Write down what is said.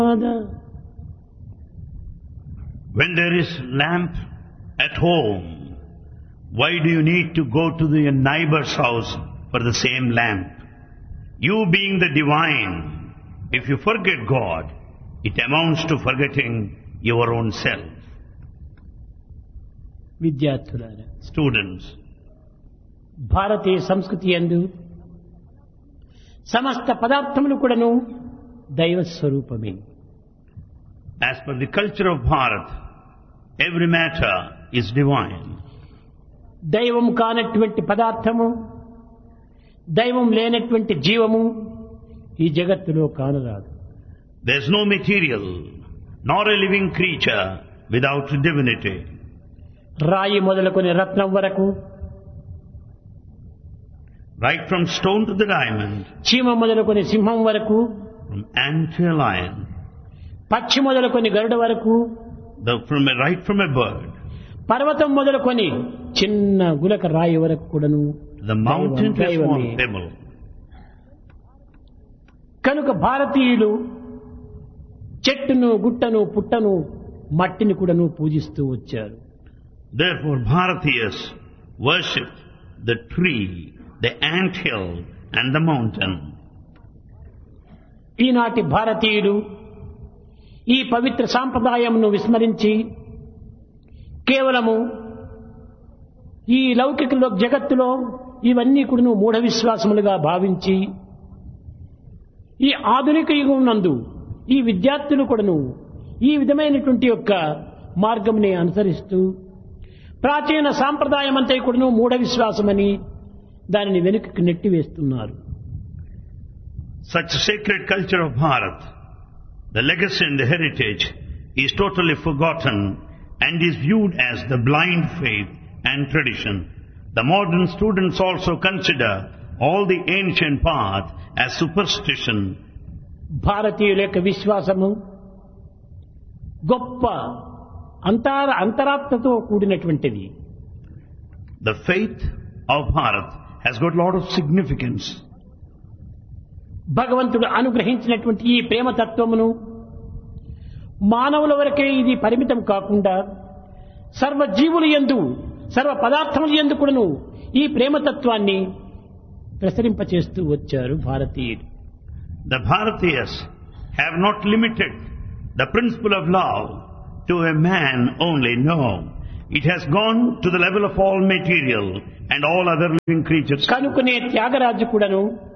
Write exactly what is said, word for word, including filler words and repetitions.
When there is lamp at home, why do you need to go to the neighbor's house for the same lamp? You being the divine, if you forget God, it amounts to forgetting your own self. విద్యార్థులారా, Students, భారతీయ సంస్కృతి యందు సమస్త పదార్థములు కూడాను దైవ స్వరూపమే. as per the culture of Bharat, every matter is divine. దైవం కానటువంటి పదార్థము, దైవం లేనటువంటి జీవము ఈ జగత్తులో కానరాదు. There is no material, nor a living creature without divinity. రాయి మొదలుకొని రత్నం వరకు, Right from stone to the diamond, చీమ మొదలుకొని సింహం వరకు, from ant to a lion, పక్షి మొదలుకొని గరుడ వరకు, the, from a, right from a bird, పర్వతం మొదలుకొని చిన్న గులక రాయి వరకు కూడాను the mountain to a small దైవమే. pebble. కనుక భారతీయులు చెట్టును, గుట్టను, పుట్టను, మట్టిని కూడాను పూజిస్తూ వచ్చారు. Therefore, Bharatiyas worship the tree, the ant hill and the mountain. ఈనాటి భారతీయులు ఈ పవిత్ర సాంప్రదాయమును విస్మరించి కేవలము ఈ లౌకిక లో- జగత్తులో ఇవన్నీ కూడాను మూఢ విశ్వాసములుగా భావించి ఈ ఆధునిక యుగం నందు ఈ విద్యార్థులు కూడాను ఈ విధమైనటువంటి యొక్క మార్గముని అనుసరిస్తూ ప్రాచీన సాంప్రదాయం అంతా కూడాను మూఢ విశ్వాసమని దానిని వెనుకకు నెట్టివేస్తున్నారు. Such sacred culture of Bharat, the legacy and the heritage, is totally forgotten and is viewed as the blind faith and tradition. The modern students also consider all the ancient path as superstition. భారతీయుల యొక్క విశ్వాసము గొప్ప అంతర అంతరాత్మతో కూడినటువంటిది. The faith of Bharat has got a lot of significance. భగవంతుడు అనుగ్రహించినటువంటి ఈ ప్రేమ తత్వమును మానవుల వరకే ఇది పరిమితం కాకుండా సర్వ జీవుల యందు, సర్వ పదార్థముల యందు కూడాను ఈ ప్రేమతత్వాన్ని ప్రసరింపచేస్తూ వచ్చారు భారతీయులు. The Bharatiyas have not limited the principle of love to a man only. No, it has gone to the level of all material and all other living creatures. కనుకనే త్యాగరాజు కూడాను